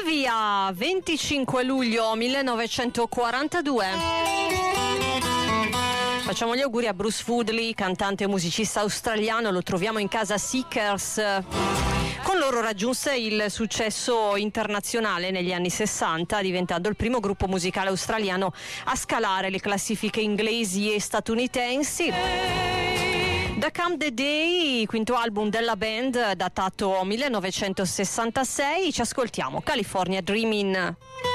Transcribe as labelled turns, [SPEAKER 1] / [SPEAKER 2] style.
[SPEAKER 1] via 25 luglio 1942. Facciamo gli auguri a Bruce Woodley, cantante e musicista australiano. Lo troviamo in casa Seekers. Con loro raggiunse il successo internazionale negli anni 60, diventando il primo gruppo musicale australiano a scalare le classifiche inglesi e statunitensi. The Come the Day, quinto album della band, datato 1966. Ci ascoltiamo California Dreamin'.